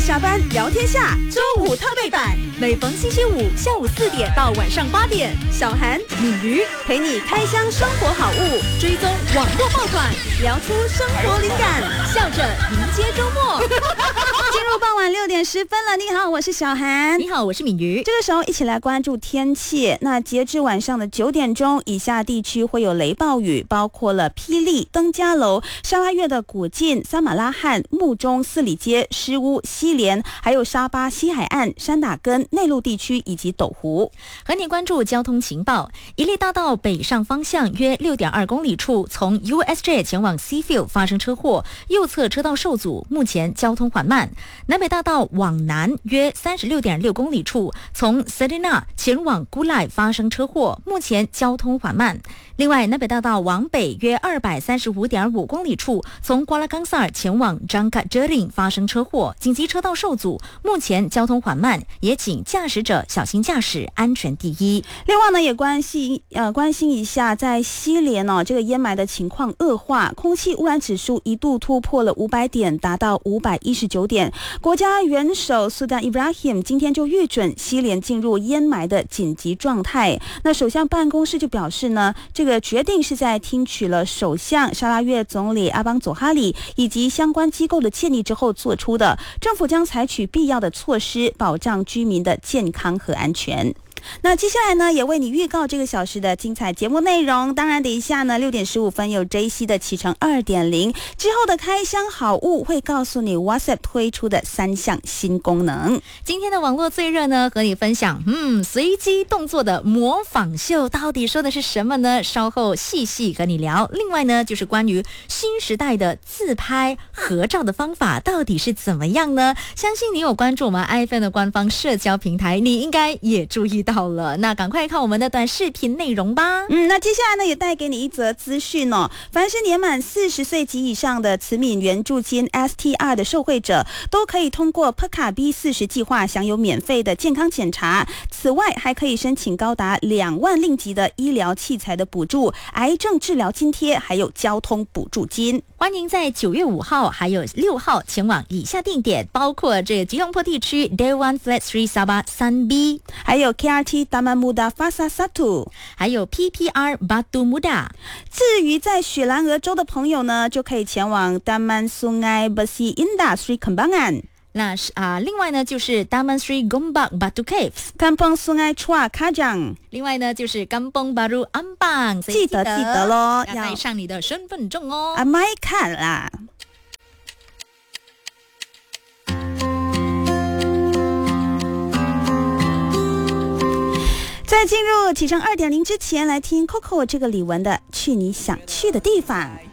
下班聊天下，周五特备版，每逢星期五下午4点到晚上8点，小韩、敏瑜陪你开箱生活好物，追踪网络爆款，聊出生活灵感，笑着迎接周末。进入傍晚6点10分了，你好，我是小韩。 你好，我是敏瑜。 这个时候一起来关注天气。那截至晚上的9点钟，以下地区会有雷暴雨，包括了霹雳、登嘉楼、沙拉越的古晋、撒马拉罕、木中、四里街、诗屋、西连，还有沙巴西海岸、山打根、内陆地区以及斗湖。 和你关注交通情报。一利大道北上方向约 6.2 公里处，从 USJ 前往 Seafield 发生车祸，右侧车道受阻，目前交通缓慢。南北大道往南约 36.6 公里处，从 Sedina 前往 Gulai 发生车祸，目前交通缓慢。另外，南北大道往北约 235.5 公里处，从 Kuala Kangsar 前往 Jangkat Jering 发生车祸，紧急车道受阻，目前交通缓慢，也请驾驶者小心驾驶，安全第一。 另外呢，也关心一下，在西连这个烟霾的情况恶化，空气污染指数一度突破了500点，达到519点。国家元首苏丹伊布拉欣今天就预准西连进入烟霾的紧急状态。那首相办公室就表示呢，这个决定是在听取了首相沙拉越总理阿邦佐哈里以及相关机构的建议之后做出的，政府将采取必要的措施，保障居民的健康和安全。那接下来呢，也为你预告这个小时的精彩节目内容。当然等一下呢，6点15分有 JC 的启程 2.0 之后的开箱好物，会告诉你 WhatsApp 推出的3项新功能。 今天的网络最热呢，和你分享随机动作的模仿秀到底说的是什么呢？稍后细细和你聊。另外呢，就是关于新时代的自拍合照的方法到底是怎么样呢？相信你有关注我们 iPhone 的官方社交平台，你应该也注意到了，那赶快看我们的短视频内容吧。 那接下来呢，也带给你一则资讯哦。凡是年满40岁及以上的慈悯援助金 STR 的受惠者，都可以通过 PERCA B40 计划享有免费的健康检查。此外，还可以申请高达2万令吉的医疗器材的补助、癌症治疗津贴，还有交通补助金。 欢迎在9月5号还有6号前往以下定点，包括这个吉隆坡地区 Day One Flat 3 Sabah 3B， 还有 KRT Taman Muda Fasa 1， 还有 PPR Batu Muda。 至于在雪兰莪州的朋友呢，就可以前往 Taman Sungai Bersih Indah Sri Kembangan。 那另外呢，就是 Taman Sri Gombak Batu Caves、 Kampung Sungai Chua Kajang。 另外呢，就是 Kampung Baru Ampang。 记得咯， 要带上你的身份证哦。 买看啦。在进入启程 2.0 之前，来听 Coco 这个李玟的《去你想去的地方》。